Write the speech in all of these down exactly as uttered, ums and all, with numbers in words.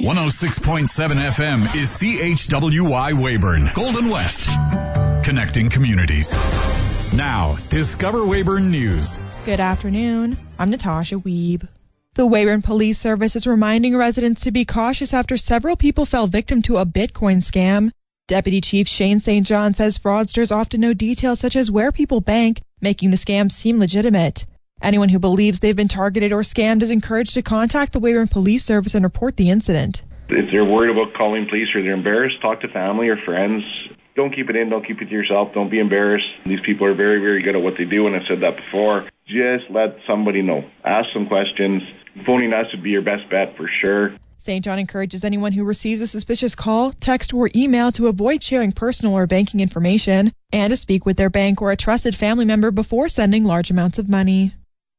one oh six point seven F M is C H W Y Weyburn, Golden West. Connecting communities. Now, Discover Weyburn News. Good afternoon. I'm Natasha Wiebe. The Weyburn Police Service is reminding residents to be cautious after several people fell victim to a Bitcoin scam. Deputy Chief Shane Saint John says fraudsters often know details such as where people bank, making the scam seem legitimate. Anyone who believes they've been targeted or scammed is encouraged to contact the Weyburn Police Service and report the incident. If they're worried about calling police or they're embarrassed, talk to family or friends. Don't keep it in. Don't keep it to yourself. Don't be embarrassed. These people are very, very good at what they do, and I've said that before. Just let somebody know. Ask some questions. Phoning us would be your best bet for sure. Saint John encourages anyone who receives a suspicious call, text, or email to avoid sharing personal or banking information and to speak with their bank or a trusted family member before sending large amounts of money.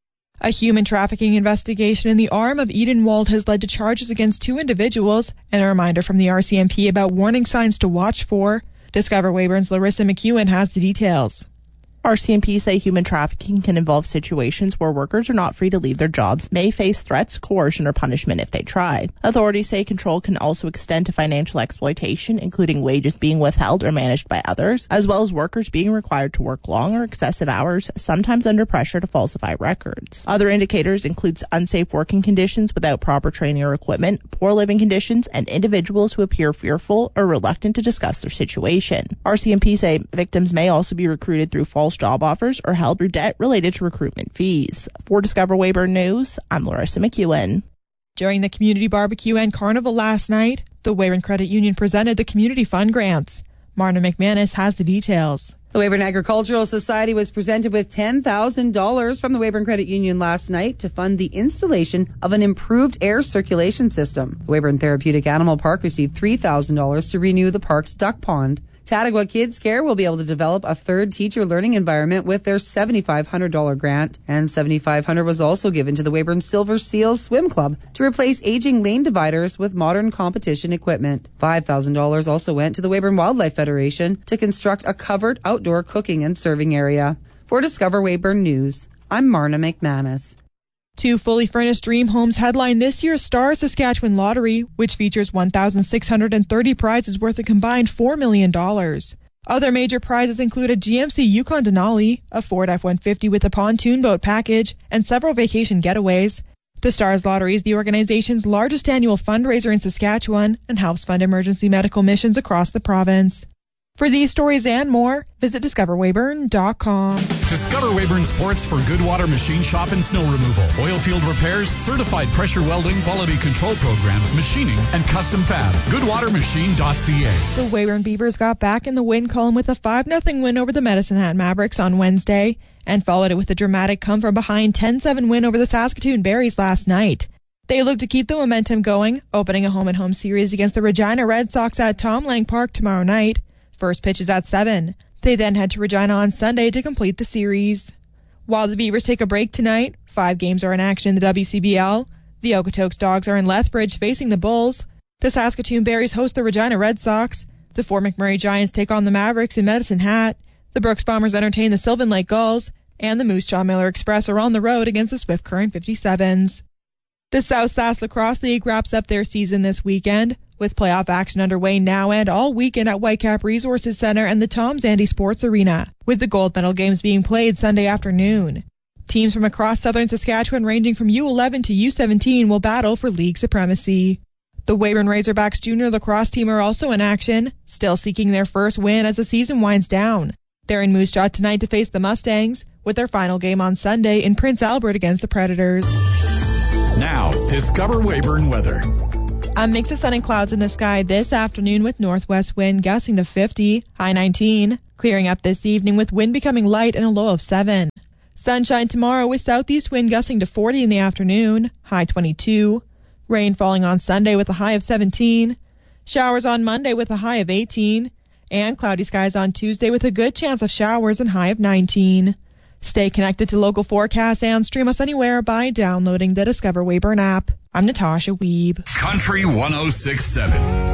A human trafficking investigation in the arm of Edenwald has led to charges against two individuals and a reminder from the R C M P about warning signs to watch for. Discover Weyburn's Larissa McEwen has the details. R C M P say human trafficking can involve situations where workers are not free to leave their jobs, may face threats, coercion, or punishment if they try. Authorities say control can also extend to financial exploitation, including wages being withheld or managed by others, as well as workers being required to work long or excessive hours, sometimes under pressure to falsify records. Other indicators include unsafe working conditions without proper training or equipment, poor living conditions, and individuals who appear fearful or reluctant to discuss their situation. R C M P say victims may also be recruited through false job offers or held through debt related to recruitment fees. For Discover Weyburn News, I'm Larissa McEwen. During the community barbecue and carnival last night, the Weyburn Credit Union presented the community fund grants. Marna McManus has the details. The Weyburn Agricultural Society was presented with ten thousand dollars from the Weyburn Credit Union last night to fund the installation of an improved air circulation system. The Weyburn Therapeutic Animal Park received three thousand dollars to renew the park's duck pond. Tattagua Kids Care will be able to develop a third teacher learning environment with their seven thousand five hundred dollars grant, and seven thousand five hundred dollars was also given to the Weyburn Silver Seals Swim Club to replace aging lane dividers with modern competition equipment. five thousand dollars also went to the Weyburn Wildlife Federation to construct a covered outdoor cooking and serving area. For Discover Weyburn News, I'm Marna McManus. Two fully furnished dream homes headline this year's Star Saskatchewan Lottery, which features one thousand six hundred thirty prizes worth a combined four million dollars. Other major prizes include a G M C Yukon Denali, a Ford F one fifty with a pontoon boat package, and several vacation getaways. The Stars Lottery is the organization's largest annual fundraiser in Saskatchewan and helps fund emergency medical missions across the province. For these stories and more, visit discover weyburn dot com. Discover Weyburn Sports for Goodwater Machine Shop and Snow Removal, oil field repairs, certified pressure welding, quality control program, machining, and custom fab. goodwater machine dot c a. The Weyburn Beavers got back in the win column with a five nothing win over the Medicine Hat Mavericks on Wednesday and followed it with a dramatic come-from-behind ten seven win over the Saskatoon Berries last night. They look to keep the momentum going, opening a home-and-home series against the Regina Red Sox at Tom Lang Park tomorrow night. First pitch is at seven. They then head to Regina on Sunday to complete the series. While the Beavers take a break tonight, five games are in action in the W C B L. The Okotoks Dogs are in Lethbridge facing the Bulls. The Saskatoon Berries host the Regina Red Sox. The Fort McMurray Giants take on the Mavericks in Medicine Hat. The Brooks Bombers entertain the Sylvan Lake Gulls. And the Moose Jaw Miller Express are on the road against the Swift Current fifty-sevens. The South Sask Lacrosse League wraps up their season this weekend, with playoff action underway now and all weekend at Whitecap Resources Center and the Tom Zandy Sports Arena, with the gold medal games being played Sunday afternoon. Teams from across southern Saskatchewan ranging from U eleven to U seventeen will battle for league supremacy. The Weyburn Razorbacks junior lacrosse team are also in action, still seeking their first win as the season winds down. They're in Moose Jaw tonight to face the Mustangs, with their final game on Sunday in Prince Albert against the Predators. Now, Discover Weyburn weather. A mix of sun and clouds in the sky this afternoon with northwest wind gusting to fifty, high nineteen. Clearing up this evening with wind becoming light and a low of seven. Sunshine tomorrow with southeast wind gusting to forty in the afternoon, high twenty-two. Rain falling on Sunday with a high of seventeen. Showers on Monday with a high of eighteen. And cloudy skies on Tuesday with a good chance of showers and high of nineteen. Stay connected to local forecasts and stream us anywhere by downloading the Discover Weyburn app. I'm Natasha Wiebe. Country one oh six point seven.